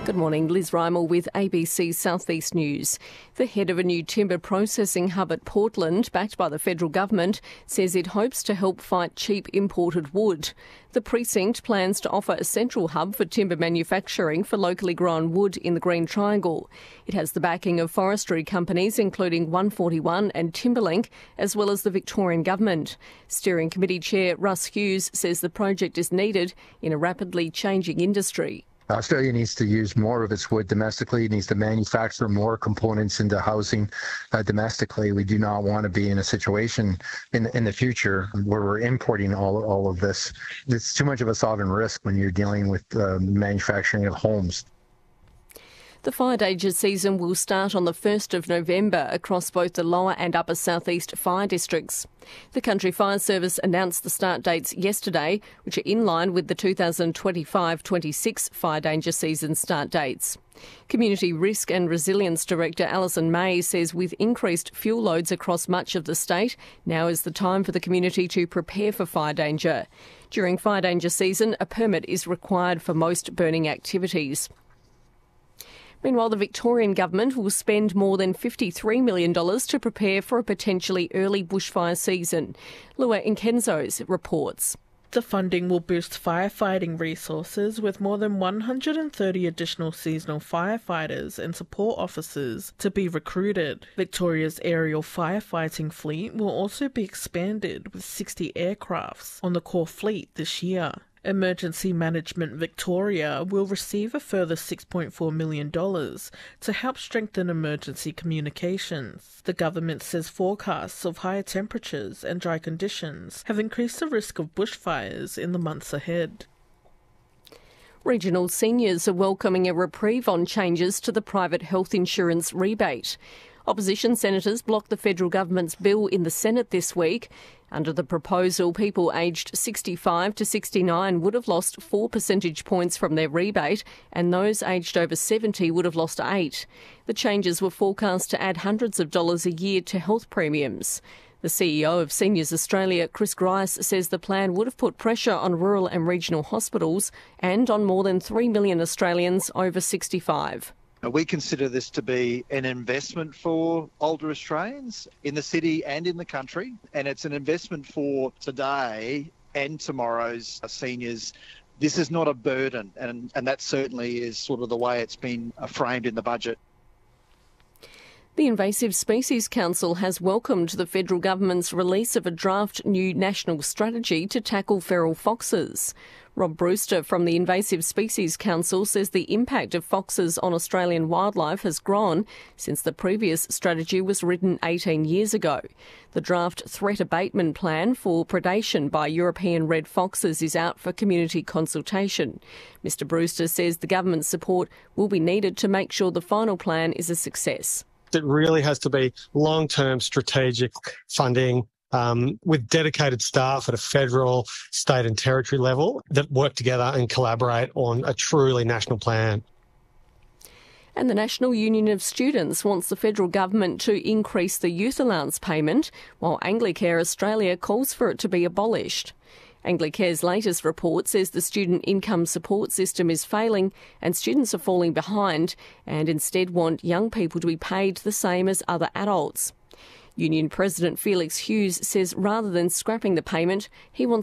Good morning, Liz Rymel with ABC South East News. The head of a new timber processing hub at Portland, backed by the federal government, says it hopes to help fight cheap imported wood. The precinct plans to offer a central hub for timber manufacturing for locally grown wood in the Green Triangle. It has the backing of forestry companies including 141 and Timberlink, as well as the Victorian government. Steering Committee Chair Russ Hughes says the project is needed in a rapidly changing industry. Australia needs to use more of its wood domestically. It needs to manufacture more components into housing domestically. We do not want to be in a situation in the future where we're importing all of this. It's too much of a sovereign risk when you're dealing with manufacturing of homes. The fire danger season will start on the 1st of November across both the lower and upper southeast fire districts. The Country Fire Service announced the start dates yesterday, which are in line with the 2025-26 fire danger season start dates. Community Risk and Resilience Director Alison May says with increased fuel loads across much of the state, now is the time for the community to prepare for fire danger. During fire danger season, a permit is required for most burning activities. Meanwhile, the Victorian government will spend more than $53 million to prepare for a potentially early bushfire season. Lua Inkenzo reports. The funding will boost firefighting resources with more than 130 additional seasonal firefighters and support officers to be recruited. Victoria's aerial firefighting fleet will also be expanded with 60 aircrafts on the core fleet this year. Emergency Management Victoria will receive a further $6.4 million to help strengthen emergency communications. The government says forecasts of higher temperatures and dry conditions have increased the risk of bushfires in the months ahead. Regional seniors are welcoming a reprieve on changes to the private health insurance rebate. Opposition senators blocked the federal government's bill in the Senate this week. Under the proposal, people aged 65 to 69 would have lost 4 percentage points from their rebate, and those aged over 70 would have lost 8. The changes were forecast to add hundreds of dollars a year to health premiums. The CEO of Seniors Australia, Chris Grice, says the plan would have put pressure on rural and regional hospitals and on more than 3 million Australians over 65. We consider this to be an investment for older Australians in the city and in the country, and it's an investment for today and tomorrow's seniors. This is not a burden, and that certainly is sort of the way it's been framed in the budget. The Invasive Species Council has welcomed the federal government's release of a draft new national strategy to tackle feral foxes. Rob Brewster from the Invasive Species Council says the impact of foxes on Australian wildlife has grown since the previous strategy was written 18 years ago. The draft threat abatement plan for predation by European red foxes is out for community consultation. Mr Brewster says the government's support will be needed to make sure the final plan is a success. It really has to be long-term strategic funding with dedicated staff at a federal, state and territory level that work together and collaborate on a truly national plan. And the National Union of Students wants the federal government to increase the youth allowance payment, while Anglicare Australia calls for it to be abolished. Anglicare's latest report says the student income support system is failing and students are falling behind and instead want young people to be paid the same as other adults. Union President Felix Hughes says rather than scrapping the payment, he wants